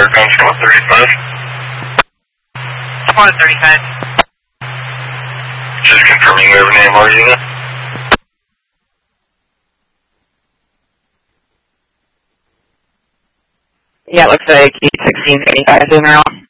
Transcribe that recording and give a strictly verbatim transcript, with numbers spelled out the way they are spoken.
Aircom Squad thirty-five. Squad thirty-five. Just confirming you have an A M R unit. Yeah, it looks like E sixteen eighty-five is in now.